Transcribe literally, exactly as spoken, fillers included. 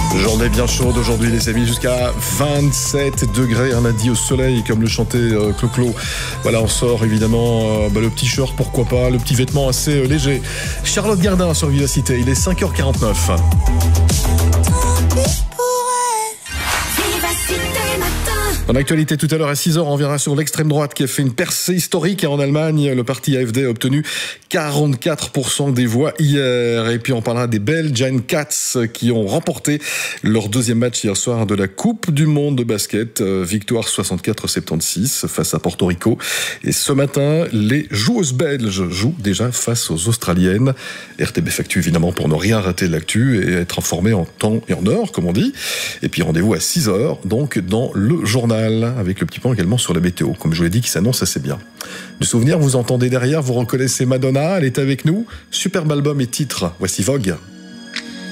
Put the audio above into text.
Journée bien chaude aujourd'hui les amis, jusqu'à vingt-sept degrés, un lundi au soleil comme le chantait euh, Clo-Clo. Voilà, on sort évidemment euh, bah, le petit short, pourquoi pas, le petit vêtement assez euh, léger. Charlotte Gardin sur Vivacité, il est cinq heures quarante-neuf. Dans l'actualité tout à l'heure à six heures, on reviendra sur l'extrême droite qui a fait une percée historique en Allemagne. Le parti A F D a obtenu quarante-quatre pour cent des voix hier. Et puis on parlera des Belgian Cats qui ont remporté leur deuxième match hier soir de la Coupe du Monde de basket. Victoire soixante-quatre à soixante-seize face à Porto Rico. Et ce matin, les joueuses belges jouent déjà face aux Australiennes. R T B F Actu évidemment pour ne rien rater de l'actu et être informé en temps et en heure comme on dit. Et puis rendez-vous à six heures donc dans le journal, avec le petit point également sur la météo, comme je vous l'ai dit, qui s'annonce assez bien. De souvenir, vous entendez derrière, vous reconnaissez Madonna, elle est avec nous. Superbe album et titre, voici Vogue.